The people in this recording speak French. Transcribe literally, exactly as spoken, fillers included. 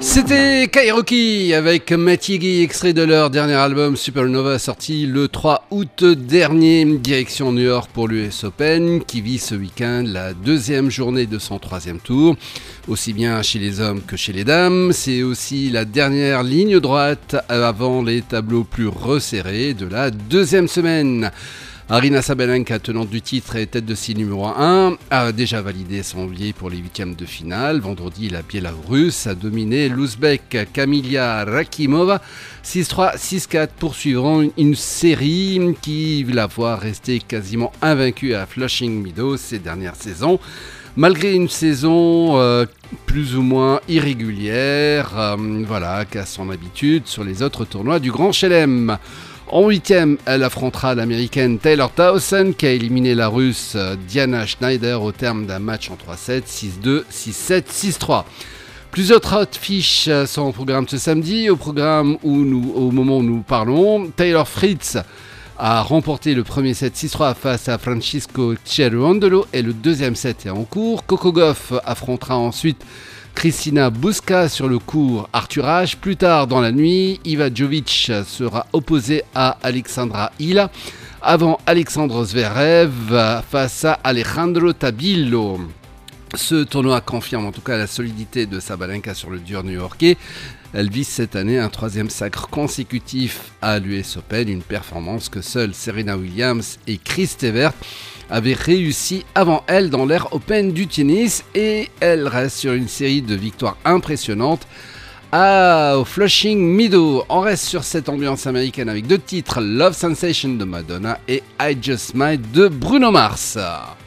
C'était Kairoki avec Matt Yegi, extrait de leur dernier album Supernova, sorti le trois août dernier. Direction New York pour l'U S Open qui vit ce week-end la deuxième journée de son troisième tour. Aussi bien chez les hommes que chez les dames, c'est aussi la dernière ligne droite avant les tableaux plus resserrés de la deuxième semaine. Aryna Sabalenka, tenante du titre et tête de série numéro un, a déjà validé son billet pour les huitièmes de finale. Vendredi, la Biélorusse a dominé l'Ouzbek Kamila Rakimova six trois, six quatre, poursuivant une série qui la voit rester quasiment invaincue à Flushing Meadows ces dernières saisons. Malgré une saison euh, plus ou moins irrégulière, euh, voilà, qu'à son habitude sur les autres tournois du Grand Chelem. En huitième, elle affrontera l'américaine Taylor Towson qui a éliminé la russe Diana Schneider au terme d'un match en trois sept, six deux, six sept, six trois. Plusieurs affiches sont au programme ce samedi. Au programme où nous, au moment où nous parlons, Taylor Fritz a remporté le premier set six trois face à Francisco Cerundolo et le deuxième set est en cours. Coco Gauff affrontera ensuite Kristina Buska sur le court Arthurage. Plus tard dans la nuit, Iva Jovic sera opposée à Alexandra Hila avant Alexandre Zverev face à Alejandro Tabillo. Ce tournoi confirme en tout cas la solidité de Sabalenka sur le dur new-yorkais. Elle vise cette année un troisième sacre consécutif à l'U S Open, une performance que seules Serena Williams et Chris Evert avaient réussi avant elle dans l'ère Open du tennis, et elle reste sur une série de victoires impressionnantes à Flushing Meadows. On reste sur cette ambiance américaine avec deux titres, Love Sensation de Madonna et I Just Might de Bruno Mars.